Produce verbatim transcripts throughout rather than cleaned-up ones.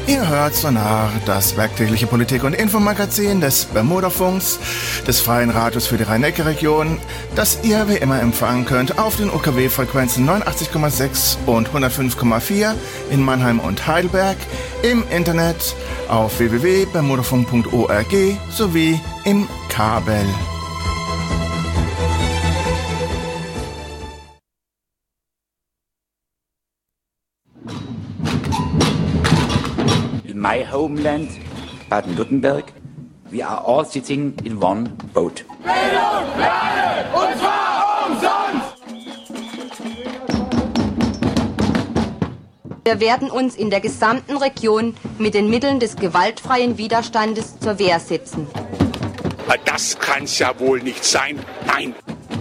Ihr hört Sonar, das werktägliche Politik- und Infomagazin des Bermudafunks, des Freien Radios für die Rhein-Neckar-Region, das ihr wie immer empfangen könnt auf den U K W-Frequenzen neunundachtzig Komma sechs und hundertfünf Komma vier in Mannheim und Heidelberg, im Internet auf w w w punkt bermudafunk punkt org sowie im Kabel. In my homeland, Baden-Württemberg, we are all sitting in one boat. Bildung, Lernen, und zwar umsonst! Wir werden uns in der gesamten Region mit den Mitteln des gewaltfreien Widerstandes zur Wehr setzen. Das kann's ja wohl nicht sein. Nein!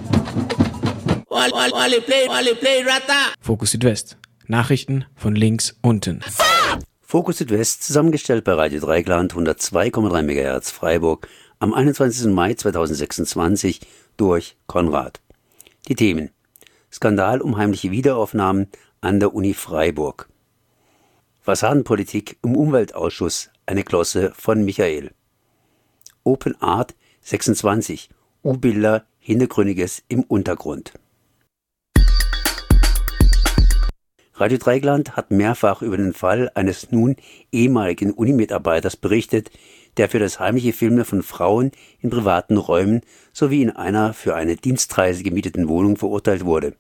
Fokus Südwest. Nachrichten von links unten. Fokus Südwest, zusammengestellt bei Radio Dreieckland hundertzwei Komma drei Megahertz Freiburg am einundzwanzigsten Mai zweitausendsechsundzwanzig durch Konrad. Die Themen: Skandal um heimliche Wiederaufnahmen an der Uni Freiburg. Fassadenpolitik im Umweltausschuss, eine Glosse von Michael. Open Art sechsundzwanzig, U-Bilder, Hintergründiges im Untergrund. Radio Dreieckland hat mehrfach über den Fall eines nun ehemaligen Unimitarbeiters berichtet, der für das heimliche Filmen von Frauen in privaten Räumen sowie in einer für eine Dienstreise gemieteten Wohnung verurteilt wurde.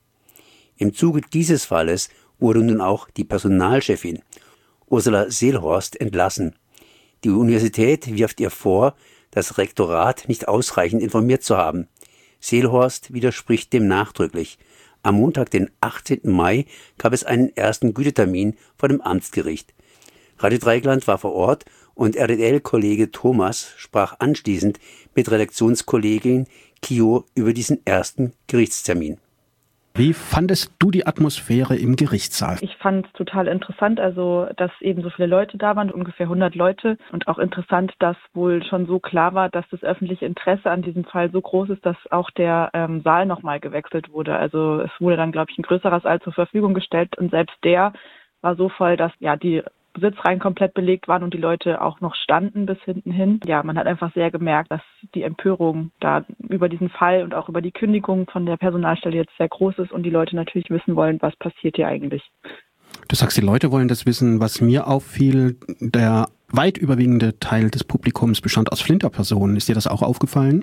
Im Zuge dieses Falles wurde nun auch die Personalchefin Ursula Seelhorst entlassen. Die Universität wirft ihr vor, das Rektorat nicht ausreichend informiert zu haben. Seelhorst widerspricht dem nachdrücklich. Am Montag, den achtzehnten Mai, gab es einen ersten Gütetermin vor dem Amtsgericht. Radio Dreieckland war vor Ort und R D L-Kollege Thomas sprach anschließend mit Redaktionskollegin Kio über diesen ersten Gerichtstermin. Wie fandest du die Atmosphäre im Gerichtssaal? Ich fand es total interessant, also dass eben so viele Leute da waren, ungefähr hundert Leute. Und auch interessant, dass wohl schon so klar war, dass das öffentliche Interesse an diesem Fall so groß ist, dass auch der ähm, Saal nochmal gewechselt wurde. Also es wurde dann, glaube ich, ein größerer Saal zur Verfügung gestellt und selbst der war so voll, dass ja die Sitzreihen komplett belegt waren und die Leute auch noch standen bis hinten hin. Ja, man hat einfach sehr gemerkt, dass die Empörung da über diesen Fall und auch über die Kündigung von der Personalstelle jetzt sehr groß ist und die Leute natürlich wissen wollen, was passiert hier eigentlich. Du sagst, die Leute wollen das wissen. Was mir auffiel, der weit überwiegende Teil des Publikums bestand aus Flinterpersonen. Ist dir das auch aufgefallen?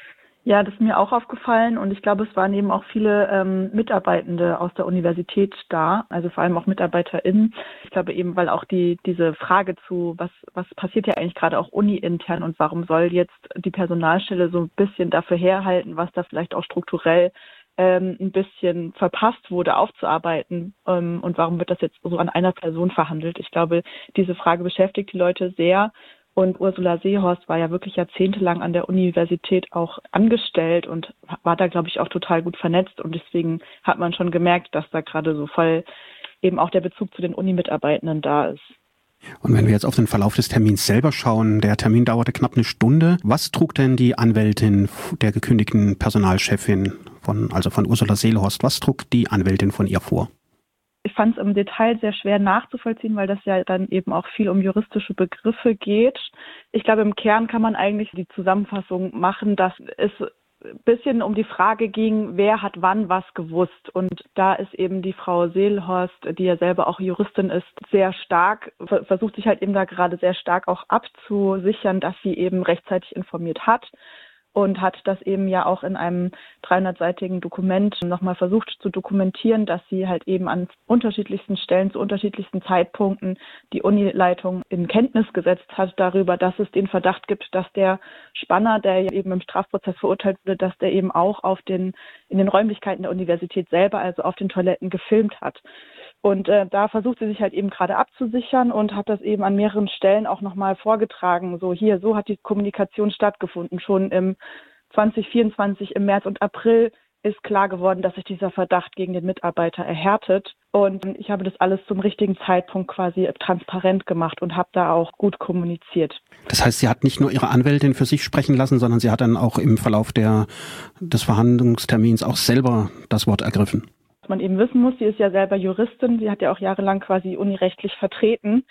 Ja, das ist mir auch aufgefallen und ich glaube, es waren eben auch viele ähm, Mitarbeitende aus der Universität da, also vor allem auch MitarbeiterInnen. Ich glaube eben, weil auch die diese Frage zu, was was passiert ja eigentlich gerade auch uni-intern und warum soll jetzt die Personalstelle so ein bisschen dafür herhalten, was da vielleicht auch strukturell ähm, ein bisschen verpasst wurde, aufzuarbeiten ähm, und warum wird das jetzt so an einer Person verhandelt? Ich glaube, diese Frage beschäftigt die Leute sehr. Und Ursula Seelhorst war ja wirklich jahrzehntelang an der Universität auch angestellt und war da, glaube ich, auch total gut vernetzt. Und deswegen hat man schon gemerkt, dass da gerade so voll eben auch der Bezug zu den Uni-Mitarbeitenden da ist. Und wenn wir jetzt auf den Verlauf des Termins selber schauen, der Termin dauerte knapp eine Stunde. Was trug denn die Anwältin der gekündigten Personalchefin von, also von Ursula Seelhorst, was trug die Anwältin von ihr vor? Ich fand es im Detail sehr schwer nachzuvollziehen, weil das ja dann eben auch viel um juristische Begriffe geht. Ich glaube, im Kern kann man eigentlich die Zusammenfassung machen, dass es ein bisschen um die Frage ging, wer hat wann was gewusst. Und da ist eben die Frau Seelhorst, die ja selber auch Juristin ist, sehr stark, versucht sich halt eben da gerade sehr stark auch abzusichern, dass sie eben rechtzeitig informiert hat. Und hat das eben ja auch in einem dreihundertseitigen Dokument nochmal versucht zu dokumentieren, dass sie halt eben an unterschiedlichsten Stellen zu unterschiedlichsten Zeitpunkten die Unileitung in Kenntnis gesetzt hat darüber, dass es den Verdacht gibt, dass der Spanner, der eben im Strafprozess verurteilt wurde, dass der eben auch auf den in den Räumlichkeiten der Universität selber, also auf den Toiletten, gefilmt hat. Und äh, da versucht sie sich halt eben gerade abzusichern und hat das eben an mehreren Stellen auch nochmal vorgetragen. So hier, so hat die Kommunikation stattgefunden. Schon im zwanzig vierundzwanzig, im März und April ist klar geworden, dass sich dieser Verdacht gegen den Mitarbeiter erhärtet. Und ich habe das alles zum richtigen Zeitpunkt quasi transparent gemacht und habe da auch gut kommuniziert. Das heißt, sie hat nicht nur ihre Anwältin für sich sprechen lassen, sondern sie hat dann auch im Verlauf der, des Verhandlungstermins auch selber das Wort ergriffen. Man eben wissen muss, sie ist ja selber Juristin, sie hat ja auch jahrelang quasi unirechtlich vertreten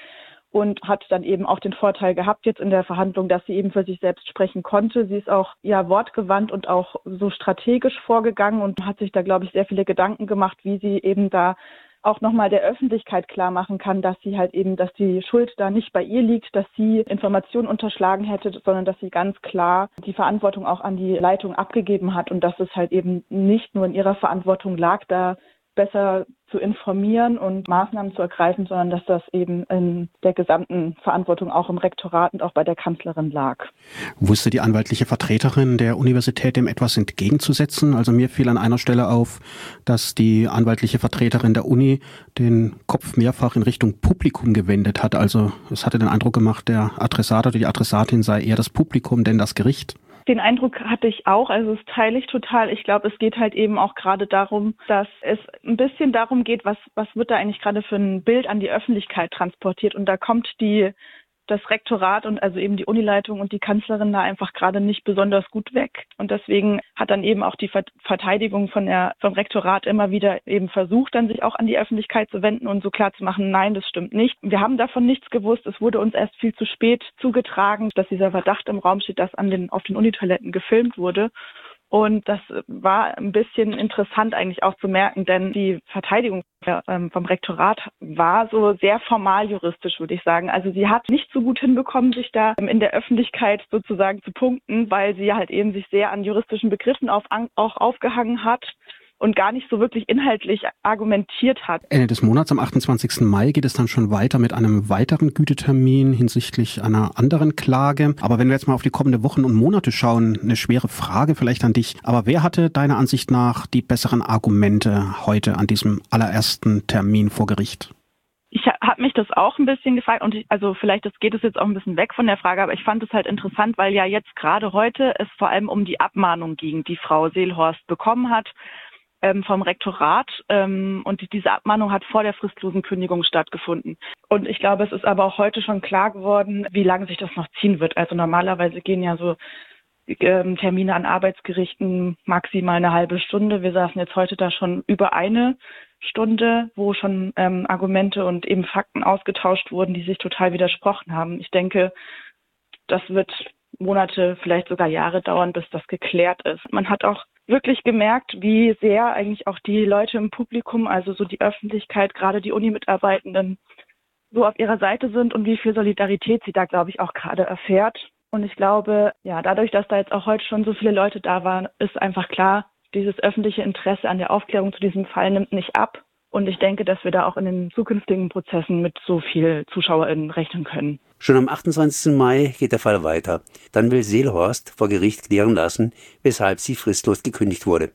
und hat dann eben auch den Vorteil gehabt jetzt in der Verhandlung, dass sie eben für sich selbst sprechen konnte. Sie ist auch ja wortgewandt und auch so strategisch vorgegangen und hat sich da, glaube ich, sehr viele Gedanken gemacht, wie sie eben da auch nochmal der Öffentlichkeit klar machen kann, dass sie halt eben, dass die Schuld da nicht bei ihr liegt, dass sie Informationen unterschlagen hätte, sondern dass sie ganz klar die Verantwortung auch an die Leitung abgegeben hat und dass es halt eben nicht nur in ihrer Verantwortung lag, da besser zu informieren und Maßnahmen zu ergreifen, sondern dass das eben in der gesamten Verantwortung auch im Rektorat und auch bei der Kanzlerin lag. Wusste die anwaltliche Vertreterin der Universität dem etwas entgegenzusetzen? Also mir fiel an einer Stelle auf, dass die anwaltliche Vertreterin der Uni den Kopf mehrfach in Richtung Publikum gewendet hat. Also es hatte den Eindruck gemacht, der Adressat oder die Adressatin sei eher das Publikum, denn das Gericht. Den Eindruck hatte ich auch, also das teile ich total. Ich glaube, es geht halt eben auch gerade darum, dass es ein bisschen darum geht, was, was wird da eigentlich gerade für ein Bild an die Öffentlichkeit transportiert. Und da kommt die, das Rektorat und also eben die Unileitung und die Kanzlerin da einfach gerade nicht besonders gut weg. Und deswegen hat dann eben auch die Verteidigung von der, vom Rektorat immer wieder eben versucht, dann sich auch an die Öffentlichkeit zu wenden und so klar zu machen, nein, das stimmt nicht. Wir haben davon nichts gewusst. Es wurde uns erst viel zu spät zugetragen, dass dieser Verdacht im Raum steht, dass an den, auf den Unitoiletten gefilmt wurde. Und das war ein bisschen interessant eigentlich auch zu merken, denn die Verteidigung vom Rektorat war so sehr formal juristisch, würde ich sagen. Also sie hat nicht so gut hinbekommen, sich da in der Öffentlichkeit sozusagen zu punkten, weil sie halt eben sich sehr an juristischen Begriffen auf, auch aufgehangen hat und gar nicht so wirklich inhaltlich argumentiert hat. Ende des Monats, am achtundzwanzigsten Mai, geht es dann schon weiter mit einem weiteren Gütetermin hinsichtlich einer anderen Klage. Aber wenn wir jetzt mal auf die kommenden Wochen und Monate schauen, eine schwere Frage vielleicht an dich. Aber wer hatte deiner Ansicht nach die besseren Argumente heute an diesem allerersten Termin vor Gericht? Ich habe mich das auch ein bisschen gefragt und ich, also vielleicht das geht es jetzt auch ein bisschen weg von der Frage, aber ich fand es halt interessant, weil ja jetzt gerade heute es vor allem um die Abmahnung ging, die Frau Seelhorst bekommen hat ähm, vom Rektorat ähm, und die, diese Abmahnung hat vor der fristlosen Kündigung stattgefunden. Und ich glaube, es ist aber auch heute schon klar geworden, wie lange sich das noch ziehen wird. Also normalerweise gehen ja so ähm, Termine an Arbeitsgerichten maximal eine halbe Stunde. Wir saßen jetzt heute da schon über eine Stunde, wo schon ähm, Argumente und eben Fakten ausgetauscht wurden, die sich total widersprochen haben. Ich denke, das wird Monate, vielleicht sogar Jahre dauern, bis das geklärt ist. Man hat auch wirklich gemerkt, wie sehr eigentlich auch die Leute im Publikum, also so die Öffentlichkeit, gerade die Uni-Mitarbeitenden, so auf ihrer Seite sind und wie viel Solidarität sie da, glaube ich, auch gerade erfährt. Und ich glaube, ja, dadurch, dass da jetzt auch heute schon so viele Leute da waren, ist einfach klar, dieses öffentliche Interesse an der Aufklärung zu diesem Fall nimmt nicht ab. Und ich denke, dass wir da auch in den zukünftigen Prozessen mit so viel ZuschauerInnen rechnen können. Schon am achtundzwanzigsten Mai geht der Fall weiter. Dann will Seelhorst vor Gericht klären lassen, weshalb sie fristlos gekündigt wurde.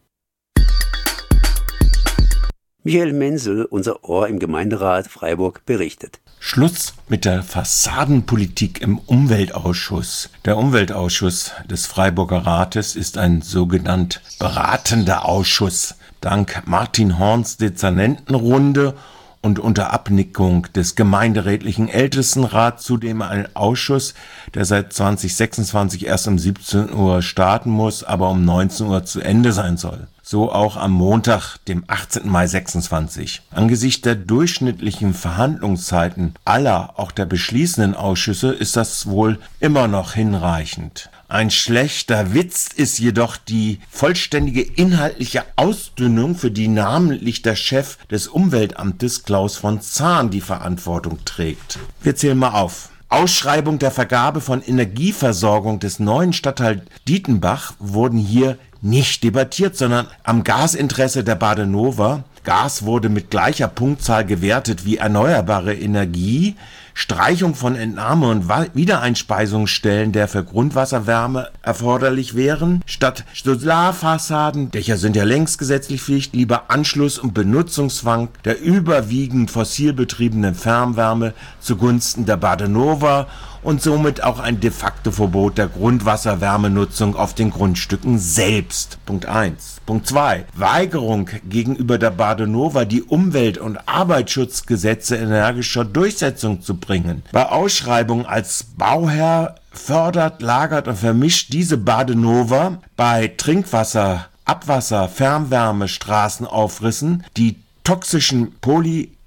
Michael Menzel, unser Ohr im Gemeinderat Freiburg, berichtet. Schluss mit der Fassadenpolitik im Umweltausschuss. Der Umweltausschuss des Freiburger Rates ist ein sogenannt beratender Ausschuss. Dank Martin Horns Dezernentenrunde und unter Abnickung des gemeinderätlichen Ältestenrats zudem ein Ausschuss, der seit zwanzig sechsundzwanzig erst um siebzehn Uhr starten muss, aber um neunzehn Uhr zu Ende sein soll. So auch am Montag, dem achtzehnten Mai sechsundzwanzig. Angesichts der durchschnittlichen Verhandlungszeiten aller, auch der beschließenden Ausschüsse, ist das wohl immer noch hinreichend. Ein schlechter Witz ist jedoch die vollständige inhaltliche Ausdünnung, für die namentlich der Chef des Umweltamtes Klaus von Zahn die Verantwortung trägt. Wir zählen mal auf. Ausschreibung der Vergabe von Energieversorgung des neuen Stadtteils Dietenbach wurden hier nicht debattiert, sondern am Gasinteresse der Badenova. Gas wurde mit gleicher Punktzahl gewertet wie erneuerbare Energie. Streichung von Entnahme- und Wiedereinspeisungsstellen, der für Grundwasserwärme erforderlich wären. Statt Solarfassaden, Dächer sind ja längst gesetzlich Pflicht, lieber Anschluss- und Benutzungszwang der überwiegend fossil betriebenen Fernwärme zugunsten der Badenova und somit auch ein de facto Verbot der Grundwasserwärmenutzung auf den Grundstücken selbst. Punkt eins. Punkt zwei. Weigerung gegenüber der Badenova, die Umwelt- und Arbeitsschutzgesetze energischer Durchsetzung zu bringen. Bei Ausschreibung als Bauherr fördert, lagert und vermischt diese Badenova bei Trinkwasser, Abwasser, Fernwärme, Straßenaufrissen die toxischen Poly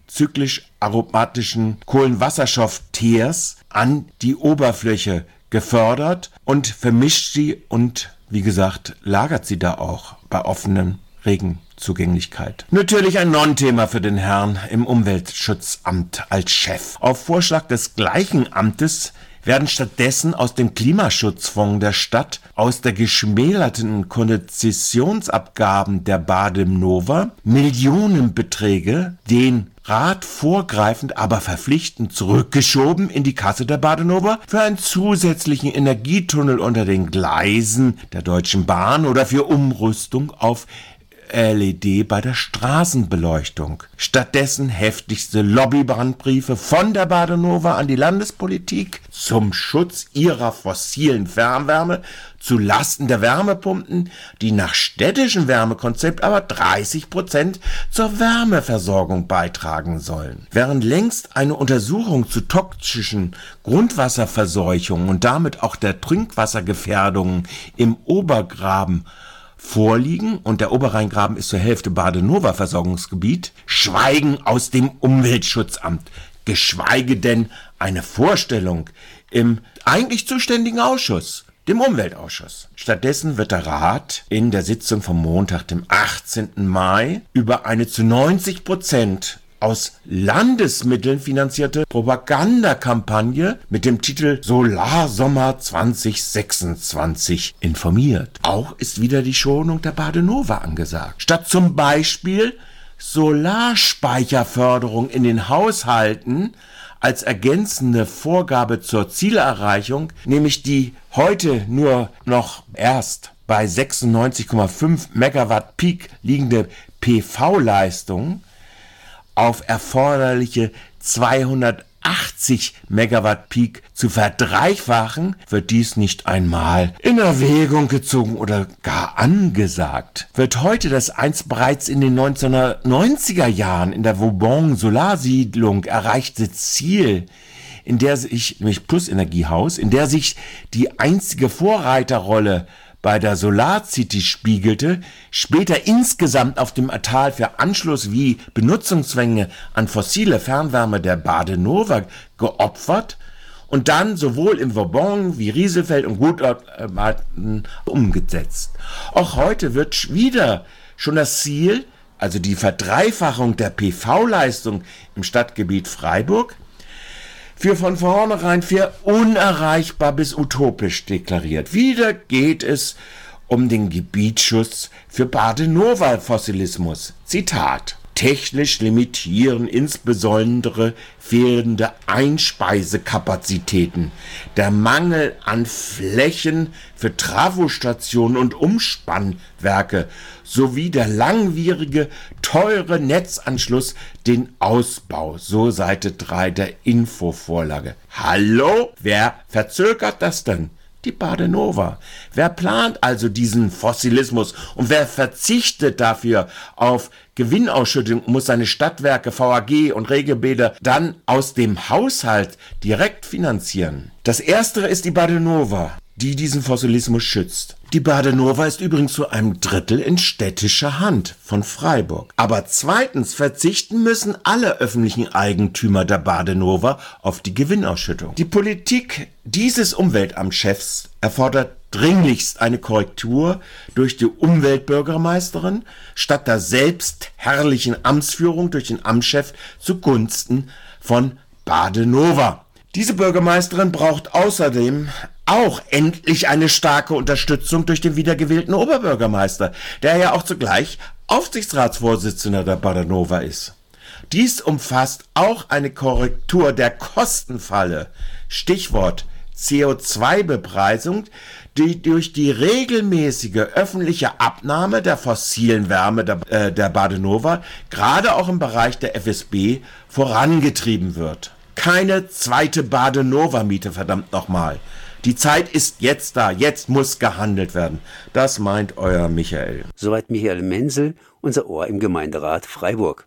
zyklisch aromatischen Kohlenwasserstoffteers an die Oberfläche gefördert und vermischt sie und, wie gesagt, lagert sie da auch bei offenem Regenzugänglichkeit. Natürlich ein Non-Thema für den Herrn im Umweltschutzamt als Chef. Auf Vorschlag des gleichen Amtes werden stattdessen aus dem Klimaschutzfonds der Stadt, aus der geschmälerten Konzessionsabgaben der Badenova Millionenbeträge den Rat vorgreifend, aber verpflichtend zurückgeschoben in die Kasse der Badenova für einen zusätzlichen Energietunnel unter den Gleisen der Deutschen Bahn oder für Umrüstung auf L E D bei der Straßenbeleuchtung. Stattdessen heftigste Lobbybrandbriefe von der Badenova an die Landespolitik zum Schutz ihrer fossilen Fernwärme zu Lasten der Wärmepumpen, die nach städtischem Wärmekonzept aber dreißig Prozent zur Wärmeversorgung beitragen sollen. Während längst eine Untersuchung zu toxischen Grundwasserverseuchungen und damit auch der Trinkwassergefährdungen im Obergraben vorliegen und der Oberrheingraben ist zur Hälfte Badenova-Versorgungsgebiet, schweigen aus dem Umweltschutzamt, geschweige denn eine Vorstellung im eigentlich zuständigen Ausschuss, dem Umweltausschuss. Stattdessen wird der Rat in der Sitzung vom Montag, dem achtzehnten Mai, über eine zu neunzig Prozent aus Landesmitteln finanzierte Propagandakampagne mit dem Titel Solarsommer zwanzig sechsundzwanzig informiert. Auch ist wieder die Schonung der Badenova angesagt. Statt zum Beispiel Solarspeicherförderung in den Haushalten als ergänzende Vorgabe zur Zielerreichung, nämlich die heute nur noch erst bei sechsundneunzig Komma fünf Megawatt Peak liegende P V-Leistung, auf erforderliche zweihundertachtzig Megawatt Peak zu verdreifachen, wird dies nicht einmal in Erwägung gezogen oder gar angesagt. Wird heute das einst bereits in den neunzehnhundertneunziger Jahren in der Vauban-Solarsiedlung erreichte Ziel, in der sich, nämlich Plus-Energiehaus, in der sich die einzige Vorreiterrolle bei der SolarCity spiegelte, später insgesamt auf dem Etat für Anschluss wie Benutzungszwänge an fossile Fernwärme der Badenova geopfert und dann sowohl im Vauban wie Rieselfeld und Gutachten umgesetzt. Auch heute wird wieder schon das Ziel, also die Verdreifachung der P V-Leistung im Stadtgebiet Freiburg, für von vornherein für unerreichbar bis utopisch deklariert. Wieder geht es um den Gebietsschutz für Badenova-Fossilismus. Zitat: Technisch limitieren insbesondere fehlende Einspeisekakapazitäten, der Mangel an Flächen für Trafostationen und Umspannwerke sowie der langwierige, teure Netzanschluss den Ausbau. So Seite drei der Infovorlage. Hallo? Wer verzögert das denn? Die Badenova. Wer plant also diesen Fossilismus und wer verzichtet dafür auf Gewinnausschüttung und muss seine Stadtwerke, V A G und Regelbäder dann aus dem Haushalt direkt finanzieren? Das Erstere ist die Badenova, die diesen Fossilismus schützt. Die Badenova ist übrigens zu einem Drittel in städtischer Hand von Freiburg. Aber zweitens verzichten müssen alle öffentlichen Eigentümer der Badenova auf die Gewinnausschüttung. Die Politik dieses Umweltamtschefs erfordert dringlichst eine Korrektur durch die Umweltbürgermeisterin statt der selbstherrlichen Amtsführung durch den Amtschef zugunsten von Badenova. Diese Bürgermeisterin braucht außerdem auch endlich eine starke Unterstützung durch den wiedergewählten Oberbürgermeister, der ja auch zugleich Aufsichtsratsvorsitzender der Badenova ist. Dies umfasst auch eine Korrektur der Kostenfalle, Stichwort C O zwei Bepreisung, die durch die regelmäßige öffentliche Abnahme der fossilen Wärme der, äh, der Badenova, gerade auch im Bereich der F S B, vorangetrieben wird. Keine zweite Badenova-Miete, verdammt nochmal. Die Zeit ist jetzt da, jetzt muss gehandelt werden. Das meint euer Michael. Soweit Michael Menzel, unser Ohr im Gemeinderat Freiburg.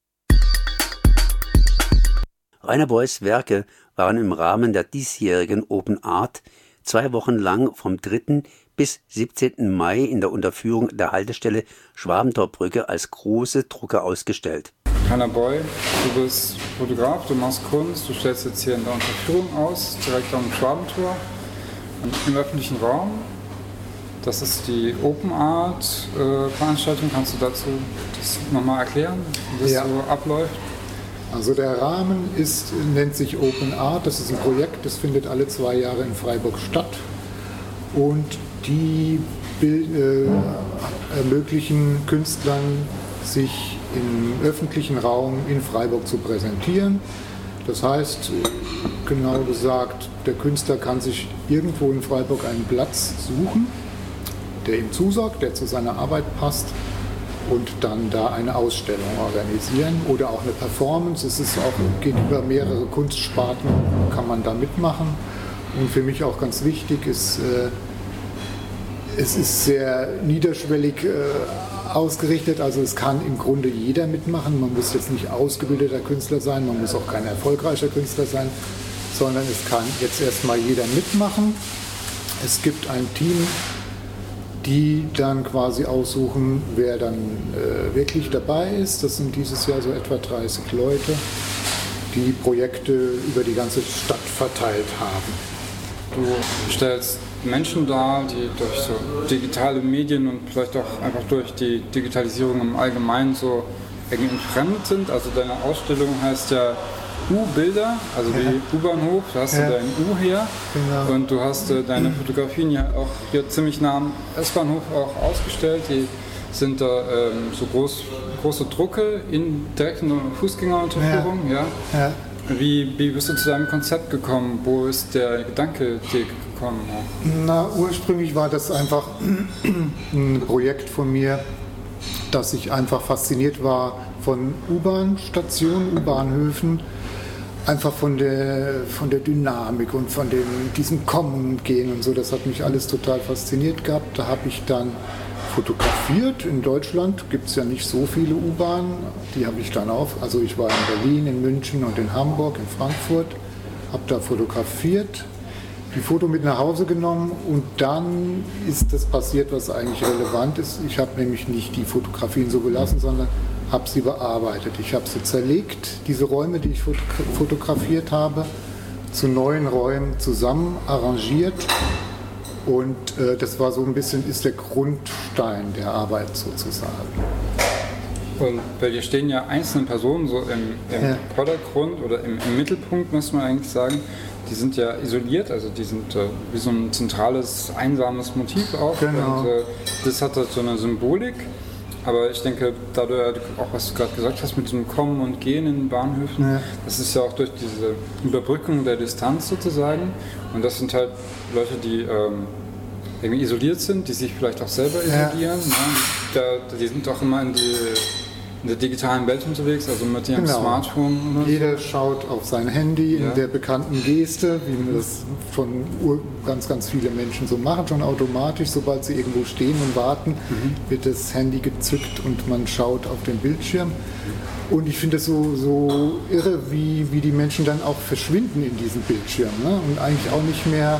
Rainer Beuys Werke waren im Rahmen der diesjährigen Open Art zwei Wochen lang vom dritten bis siebzehnten Mai in der Unterführung der Haltestelle Schwabentorbrücke als große Drucker ausgestellt. Hannah Boy, du bist Fotograf, du machst Kunst, du stellst jetzt hier in der Unterführung aus, direkt am Schwabentor im öffentlichen Raum. Das ist die Open Art äh, Veranstaltung. Kannst du dazu das nochmal erklären, wie das ja. so abläuft? Also der Rahmen ist, nennt sich Open Art. Das ist ein Projekt, das findet alle zwei Jahre in Freiburg statt. Und die äh, ermöglichen Künstlern, sich im öffentlichen Raum in Freiburg zu präsentieren. Das heißt, genau gesagt, der Künstler kann sich irgendwo in Freiburg einen Platz suchen, der ihm zusagt, der zu seiner Arbeit passt, und dann da eine Ausstellung organisieren oder auch eine Performance. Es ist auch, geht über mehrere Kunstsparten, kann man da mitmachen. Und für mich auch ganz wichtig ist, äh, es ist sehr niederschwellig äh, ausgerichtet, also es kann im Grunde jeder mitmachen. Man muss jetzt nicht ausgebildeter Künstler sein, man muss auch kein erfolgreicher Künstler sein, sondern es kann jetzt erstmal jeder mitmachen. Es gibt ein Team, die dann quasi aussuchen, wer dann äh, wirklich dabei ist. Das sind dieses Jahr so etwa dreißig Leute, die Projekte über die ganze Stadt verteilt haben. Du stellst Menschen dar, die durch so digitale Medien und vielleicht auch einfach durch die Digitalisierung im Allgemeinen so irgendwie entfremdet sind. Also deine Ausstellung heißt ja U-Bilder, also ja. wie U-Bahnhof, da hast ja. du dein U her, genau. Und du hast äh, deine Fotografien ja auch hier ziemlich nah am S-Bahnhof auch ausgestellt. Die sind da ähm, so groß, große Drucke in, direkt in der Fußgängerunterführung. Ja. Ja. Ja. Wie, wie bist du zu deinem Konzept gekommen? Wo ist der Gedanke dir gekommen? Na, ursprünglich war das einfach ein Projekt von mir, dass ich einfach fasziniert war von U-Bahn-Stationen, U-Bahnhöfen, einfach von der, von der Dynamik und von dem, diesem Kommen und Gehen und so. Das hat mich alles total fasziniert gehabt. Da habe ich dann fotografiert. In Deutschland gibt es ja nicht so viele U-Bahnen. Die habe ich dann auf. Also ich war in Berlin, in München und in Hamburg, in Frankfurt, habe da fotografiert, die Foto mit nach Hause genommen, und dann ist das passiert, was eigentlich relevant ist. Ich habe nämlich nicht die Fotografien so gelassen, sondern habe sie bearbeitet. Ich habe sie zerlegt, diese Räume, die ich fotografiert habe, zu neuen Räumen zusammen arrangiert. Und äh, das war so ein bisschen, ist der Grundstein der Arbeit sozusagen. Und bei dir stehen ja einzelne Personen so im, im ja. Vordergrund oder im, im Mittelpunkt, muss man eigentlich sagen. Die sind ja isoliert, also die sind äh, wie so ein zentrales, einsames Motiv auch. Genau. Und äh, das hat halt so eine Symbolik. Aber ich denke, da du ja auch, was du gerade gesagt hast, mit dem Kommen und Gehen in Bahnhöfen, ja. das ist ja auch durch diese Überbrückung der Distanz sozusagen. Und das sind halt Leute, die ähm, irgendwie isoliert sind, die sich vielleicht auch selber isolieren. Ja. Ne? Da, die sind auch immer in, die, in der digitalen Welt unterwegs, also mit ihrem genau. Smartphone. Oder Jeder so. schaut auf sein Handy ja. in der bekannten Geste, wie das von ganz, ganz viele Menschen so machen, schon automatisch. Sobald sie irgendwo stehen und warten, mhm. wird das Handy gezückt und man schaut auf den Bildschirm. Und ich finde es so, so irre, wie, wie die Menschen dann auch verschwinden in diesem Bildschirm, ne? Und eigentlich auch nicht mehr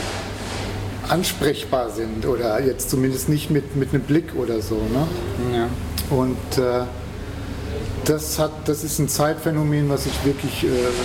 ansprechbar sind oder jetzt zumindest nicht mit, mit einem Blick oder so. Ne? Ja. Und äh, das, hat, das ist ein Zeitphänomen, was ich wirklich äh,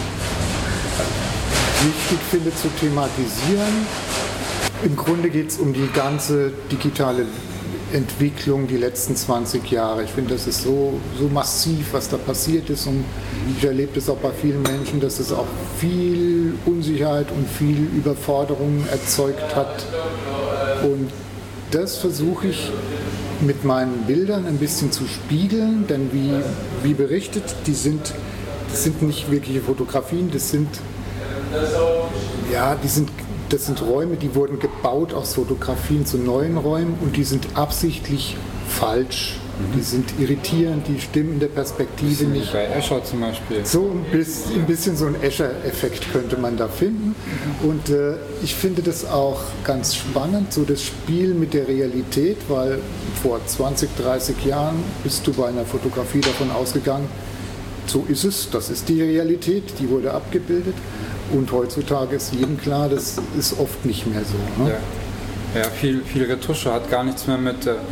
wichtig finde zu thematisieren. Im Grunde geht es um die ganze digitale Entwicklung die letzten zwanzig Jahre. Ich finde, das ist so, so massiv, was da passiert ist, und ich erlebe das auch bei vielen Menschen, dass es auch viel Unsicherheit und viel Überforderung erzeugt hat. Und das versuche ich mit meinen Bildern ein bisschen zu spiegeln, denn wie, wie berichtet, die sind, das sind nicht wirkliche Fotografien, das sind, ja, die sind Das sind Räume, die wurden gebaut aus Fotografien zu neuen Räumen, und die sind absichtlich falsch. Mhm. Die sind irritierend, die stimmen in der Perspektive nicht. Bei Escher zum Beispiel. So ein bisschen, ein bisschen so ein Escher-Effekt könnte man da finden. Mhm. Und äh, ich finde das auch ganz spannend, so das Spiel mit der Realität, weil vor zwanzig, dreißig Jahren bist du bei einer Fotografie davon ausgegangen, so ist es, das ist die Realität, die wurde abgebildet. Und heutzutage ist jedem klar, das ist oft nicht mehr so. Ne? Ja, ja viel, viel Retusche hat gar nichts mehr mit äh,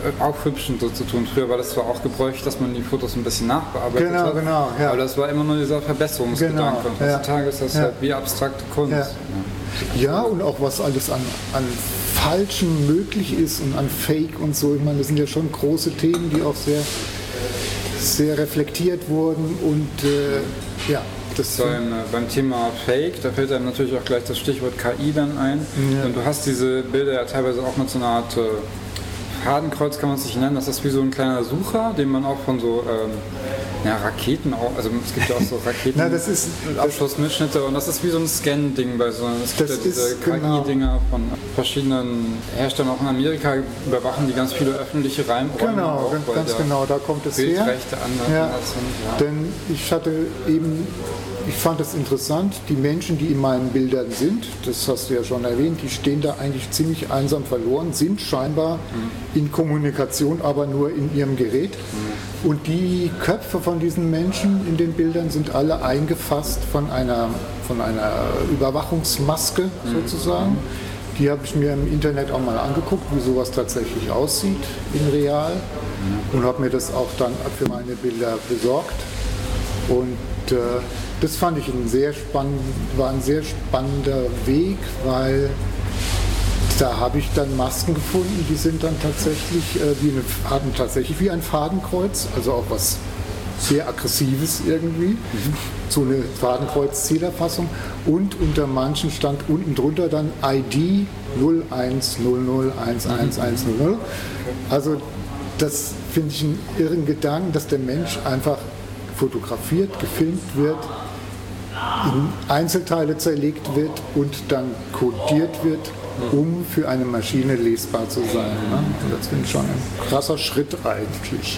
aufhübschen so zu tun. Früher war das zwar auch gebräuchlich, dass man die Fotos ein bisschen nachbearbeitet genau, hat, genau, ja. aber das war immer nur dieser Verbesserungsgedanke. Genau, und heutzutage ja. ist das ja. halt wie abstrakte Kunst. Ja. Ja, und auch was alles an, an Falschen möglich ist und an Fake und so. Ich meine, das sind ja schon große Themen, die auch sehr, sehr reflektiert wurden und äh, ja. Das beim, äh, beim Thema Fake, da fällt einem natürlich auch gleich das Stichwort K I dann ein. Ja. Und du hast diese Bilder ja teilweise auch mit so einer Art äh, Fadenkreuz, kann man es nicht nennen. Das ist wie so ein kleiner Sucher, den man auch von so ähm, ja, Raketen, auch, also es gibt ja auch so Raketen, Na, das ist, Abschussmitschnitte und das ist wie so ein Scan-Ding bei so, es gibt das ja diese K I-Dinger von verschiedenen Herstellern, auch in Amerika überwachen die ganz viele öffentliche Reimräume. Genau, auch, ganz, ganz genau, da kommt es her. Bildrechte anders ja, sind, ja. Denn ich hatte eben, ich fand es interessant, die Menschen, die in meinen Bildern sind, das hast du ja schon erwähnt, die stehen da eigentlich ziemlich einsam verloren, sind scheinbar mhm. in Kommunikation, aber nur in ihrem Gerät. Mhm. Und die Köpfe von diesen Menschen in den Bildern sind alle eingefasst von einer, von einer Überwachungsmaske mhm. sozusagen. Die habe ich mir im Internet auch mal angeguckt, wie sowas tatsächlich aussieht in real mhm. und habe mir das auch dann für meine Bilder besorgt. Und äh, das fand ich ein sehr spannend, war ein sehr spannender Weg, weil da habe ich dann Masken gefunden, die sind dann tatsächlich äh, wie eine, hatten tatsächlich wie ein Fadenkreuz, also auch was sehr Aggressives irgendwie, mhm. so eine Fadenkreuz-Zielerfassung. Und unter manchen stand unten drunter dann I D null eins null null eins eins eins null null. Also das finde ich einen irren Gedanken, dass der Mensch einfach fotografiert, gefilmt wird, in Einzelteile zerlegt wird und dann kodiert wird, um für eine Maschine lesbar zu sein. Ne? Das finde ich schon ein krasser Schritt eigentlich.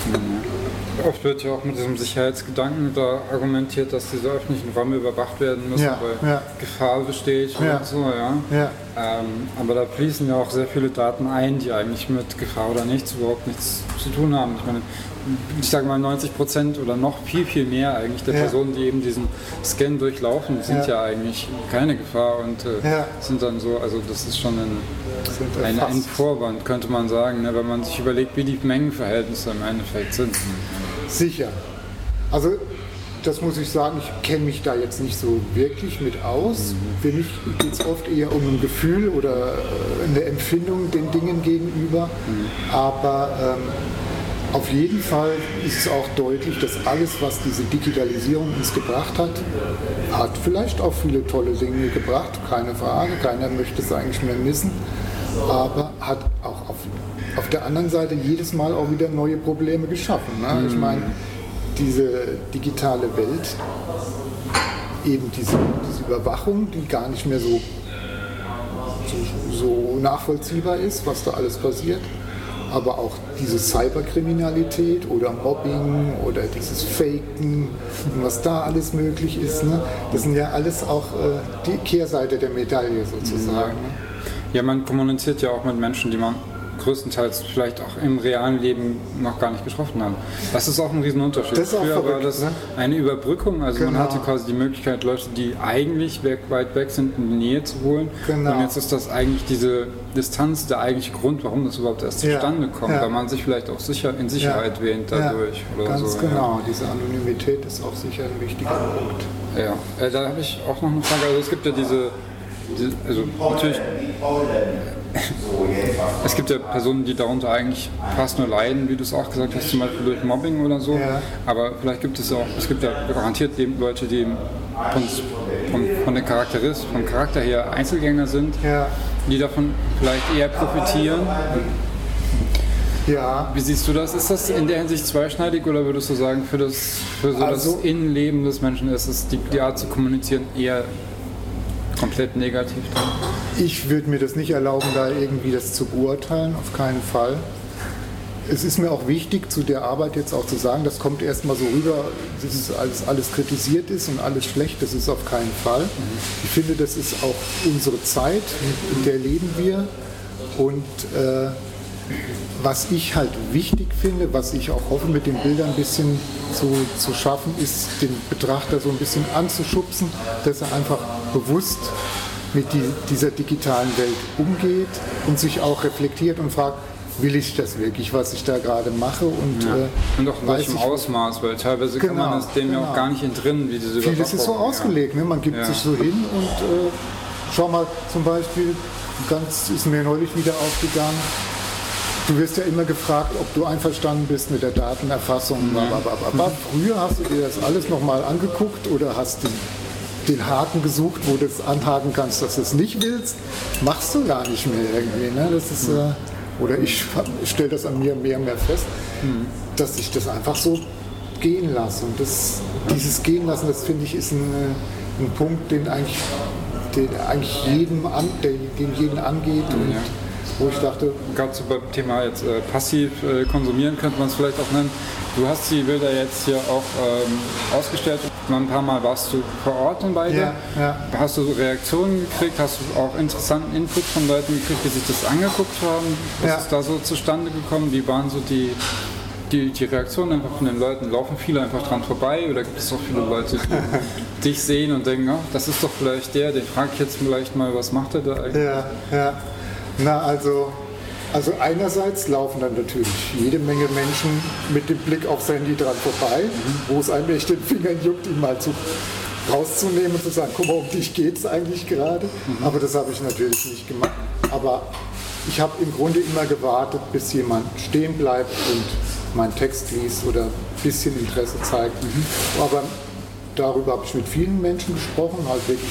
Oft wird ja auch mit diesem Sicherheitsgedanken da argumentiert, dass diese öffentlichen Räume überwacht werden müssen, ja, weil ja. Gefahr besteht ja. und so. Ja. Ja. Ähm, aber da fließen ja auch sehr viele Daten ein, die eigentlich mit Gefahr oder nichts überhaupt nichts zu tun haben. Ich meine, ich sage mal neunzig Prozent oder noch viel, viel mehr eigentlich der ja. Personen, die eben diesen Scan durchlaufen, sind ja, ja eigentlich keine Gefahr und äh, ja. sind dann so, also das ist schon ein, ein, ein Vorwand, könnte man sagen, ne, wenn man sich überlegt, wie die Mengenverhältnisse im Endeffekt sind. Sicher. Also das muss ich sagen, ich kenne mich da jetzt nicht so wirklich mit aus. Für mich geht es oft eher um ein Gefühl oder eine Empfindung den Dingen gegenüber. Aber ähm, auf jeden Fall ist es auch deutlich, dass alles, was diese Digitalisierung uns gebracht hat, hat vielleicht auch viele tolle Dinge gebracht, keine Frage, keiner möchte es eigentlich mehr missen, aber hat auch auf, auf der anderen Seite jedes Mal auch wieder neue Probleme geschaffen. Ne? Ich meine, diese digitale Welt, eben diese, diese Überwachung, die gar nicht mehr so, so, so nachvollziehbar ist, was da alles passiert, aber auch diese Cyberkriminalität oder Mobbing oder dieses Faken und was da alles möglich ist, ne? Das sind ja alles auch äh, die Kehrseite der Medaille sozusagen. Ja. Ne? Ja, man kommuniziert ja auch mit Menschen, die man größtenteils vielleicht auch im realen Leben noch gar nicht getroffen hat. Das ist auch ein Riesenunterschied. Das ist auch Früher verrückt, war das ne? eine Überbrückung, also genau. man hatte quasi die Möglichkeit, Leute, die eigentlich weg, weit weg sind, in die Nähe zu holen. Genau. Und jetzt ist das eigentlich diese Distanz der eigentliche Grund, warum das überhaupt erst ja. zustande kommt, ja. weil man sich vielleicht auch sicher, in Sicherheit ja. wähnt dadurch. Ja. Oder Ganz so, genau, ja. diese Anonymität ist auch sicher ein wichtiger Punkt. Ja, äh, da habe ich auch noch eine Frage. Also es gibt ja diese, diese also natürlich, es gibt ja Personen, die darunter eigentlich fast nur leiden, wie du es auch gesagt hast, zum Beispiel durch Mobbing oder so. Ja. Aber vielleicht gibt es auch, es gibt ja garantiert Leute, die von, von, von der Charakteristik, vom Charakter her Einzelgänger sind, ja. die davon vielleicht eher profitieren. Ja. Wie siehst du das? Ist das in der Hinsicht zweischneidig oder würdest du sagen, für das, für so also, das Innenleben des Menschen ist es die, die Art zu kommunizieren eher komplett negativ dran? Ich würde mir das nicht erlauben, da irgendwie das zu beurteilen, auf keinen Fall. Es ist mir auch wichtig, zu der Arbeit jetzt auch zu sagen, das kommt erstmal so rüber, dass es alles, alles kritisiert ist und alles schlecht, das ist auf keinen Fall. Ich finde, das ist auch unsere Zeit, in der leben wir. Und äh, was ich halt wichtig finde, was ich auch hoffe, mit den Bildern ein bisschen zu, zu schaffen, ist, den Betrachter so ein bisschen anzuschubsen, dass er einfach bewusst mit die, dieser digitalen Welt umgeht und sich auch reflektiert und fragt, will ich das wirklich, was ich da gerade mache? Und, ja. äh, und auch in welchem Ausmaß, weil teilweise genau, kann man es dem genau. ja auch gar nicht entrinnen, wie diese Vieles ist so ausgelegt, ne? Man gibt ja. sich so hin und äh, schau mal, zum Beispiel, ganz ist mir neulich wieder aufgegangen, du wirst ja immer gefragt, ob du einverstanden bist mit der Datenerfassung. Mhm. Aber früher hast du dir das alles nochmal angeguckt oder hast den, den Haken gesucht, wo du es anhaken kannst, dass du es nicht willst. Machst du gar nicht mehr irgendwie. Ne? Das ist, äh, oder ich, ich stelle das an mir mehr und mehr fest, mhm. dass ich das einfach so gehen lasse. Und das, dieses Gehen lassen, das finde ich, ist ein, ein Punkt, den eigentlich, den eigentlich jedem, an, den jeden angeht. Und ja. wo ich dachte, gerade so beim Thema jetzt äh, passiv äh, konsumieren könnte man es vielleicht auch nennen. Du hast die Bilder jetzt hier auch ähm, ausgestellt. Ein paar Mal warst du vor Ort und beide. Ja, ja. Hast du Reaktionen gekriegt? Hast du auch interessanten Input von Leuten gekriegt, die sich das angeguckt haben? Was ja. ist da so zustande gekommen? Wie waren so die, die, die Reaktionen einfach von den Leuten? Laufen viele einfach dran vorbei oder gibt es auch viele Leute, die dich sehen und denken, ach, das ist doch vielleicht der, den frage ich jetzt vielleicht mal, was macht er da eigentlich? Ja, ja. Na, also, also einerseits laufen dann natürlich jede Menge Menschen mit dem Blick aufs Handy dran vorbei, mhm. wo es einem echt den Fingern juckt, ihn mal zu, rauszunehmen und zu sagen, guck mal, um dich geht es eigentlich gerade. Mhm. Aber das habe ich natürlich nicht gemacht. Aber ich habe im Grunde immer gewartet, bis jemand stehen bleibt und meinen Text liest oder ein bisschen Interesse zeigt. Mhm. Aber darüber habe ich mit vielen Menschen gesprochen, halt wirklich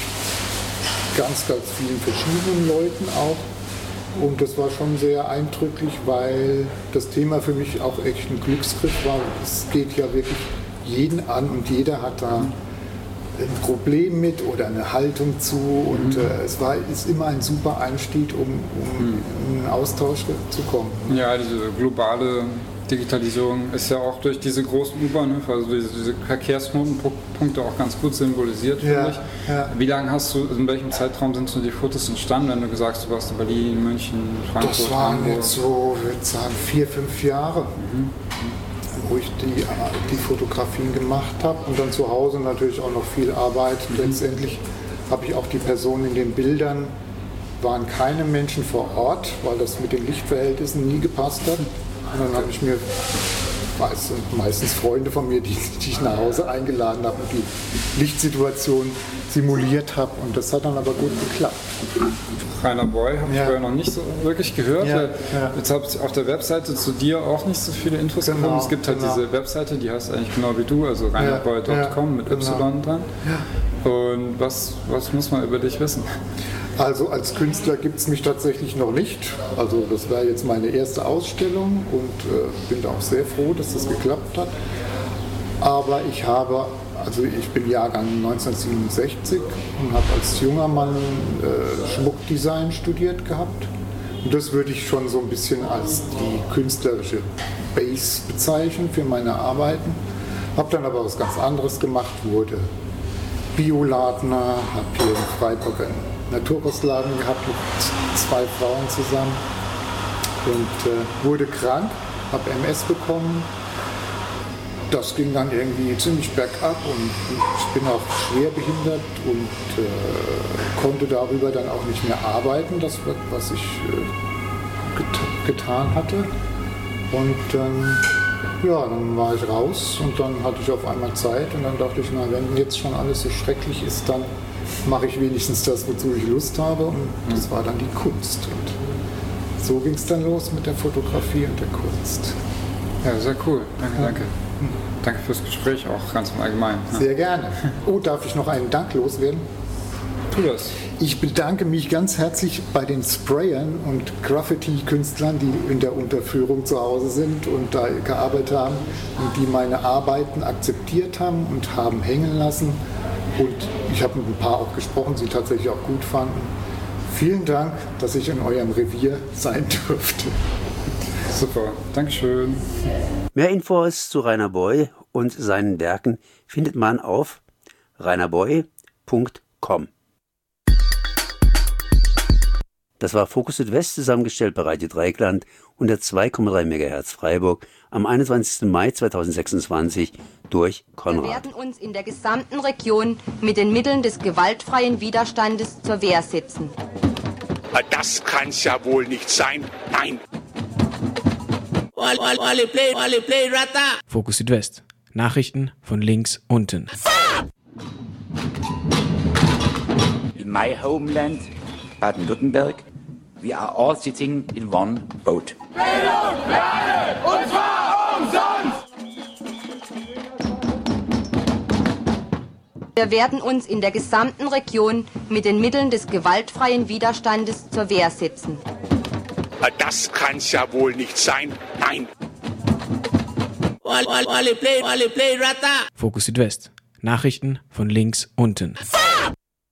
ganz, ganz vielen verschiedenen Leuten auch. Und das war schon sehr eindrücklich, weil das Thema für mich auch echt ein Glücksgriff war. Es geht ja wirklich jeden an und jeder hat da ein Problem mit oder eine Haltung zu. Und äh, es war, ist immer ein super Einstieg, um, um in einen Austausch zu kommen. Ja, diese globale Digitalisierung ist ja auch durch diese großen U-Bahnhöfe, also diese, diese Verkehrsknotenpunkte auch ganz gut symbolisiert, finde ja, ich. Ja. Wie lange hast du, in welchem Zeitraum sind so die Fotos entstanden, wenn du gesagt hast, du warst in Berlin, München, Frankfurt, Das waren Hamburg? jetzt so, ich würde sagen, vier, fünf Jahre, mhm. wo ich die, die Fotografien gemacht habe und dann zu Hause natürlich auch noch viel Arbeit. Mhm. Letztendlich habe ich auch die Personen in den Bildern, waren keine Menschen vor Ort, weil das mit den Lichtverhältnissen nie gepasst hat. Und dann habe ich mir meistens Freunde von mir, die, die ich nach Hause eingeladen habe und die Lichtsituation simuliert habe. Und das hat dann aber gut geklappt. Rainer Boy habe ich ja. vorher noch nicht so wirklich gehört. Ja, ja. Jetzt habe ich auf der Webseite zu dir auch nicht so viele Infos genau, gefunden. Es gibt halt genau. diese Webseite, die heißt eigentlich genau wie du, also rainer boy punkt com ja, mit genau. Y dran. Ja. Und was, was muss man über dich wissen? Also als Künstler gibt es mich tatsächlich noch nicht. Also das war jetzt meine erste Ausstellung und äh, bin da auch sehr froh, dass das geklappt hat. Aber ich habe, also ich bin Jahrgang neunzehnhundertsiebenundsechzig und habe als junger Mann äh, Schmuckdesign studiert gehabt. Und das würde ich schon so ein bisschen als die künstlerische Base bezeichnen für meine Arbeiten. Habe dann aber was ganz anderes gemacht, wurde Bioladner, habe hier in Freiburg einen Naturkostladen gehabt mit zwei Frauen zusammen und äh, wurde krank, habe M S bekommen. Das ging dann irgendwie ziemlich bergab und ich bin auch schwer behindert und äh, konnte darüber dann auch nicht mehr arbeiten, das was ich äh, get- getan hatte. Und dann, ja, dann war ich raus und dann hatte ich auf einmal Zeit und dann dachte ich, na, wenn jetzt schon alles so schrecklich ist, dann mache ich wenigstens das, wozu ich Lust habe und das war dann die Kunst. Und so ging es dann los mit der Fotografie und der Kunst. Ja, sehr cool. Danke, danke. Danke fürs Gespräch, auch ganz im Allgemeinen. Sehr gerne. Oh, darf ich noch einen Dank loswerden? Tu das. Ich bedanke mich ganz herzlich bei den Sprayern und Graffiti-Künstlern, die in der Unterführung zu Hause sind und da gearbeitet haben und die meine Arbeiten akzeptiert haben und haben hängen lassen. Und ich habe mit ein paar auch gesprochen, sie tatsächlich auch gut fanden. Vielen Dank, dass ich in eurem Revier sein durfte. Super, Dankeschön. Mehr Infos zu Rainer Boy und seinen Werken findet man auf rainer boy punkt com. Das war Fokus Südwest, zusammengestellt bei Radio Dreieckland unter zwei Komma drei Megahertz Freiburg am einundzwanzigsten Mai zweitausendsechsundzwanzig durch Konrad. Wir werden uns in der gesamten Region mit den Mitteln des gewaltfreien Widerstandes zur Wehr setzen. Das kann's ja wohl nicht sein. Nein. Fokus Südwest. Nachrichten von links unten. In my homeland, Baden-Württemberg, we are all sitting in one boat. Bildung, Lernen, und zwar umsonst! Wir werden uns in der gesamten Region mit den Mitteln des gewaltfreien Widerstandes zur Wehr setzen. Das kann's ja wohl nicht sein. Nein. Fokus Südwest. Nachrichten von links unten.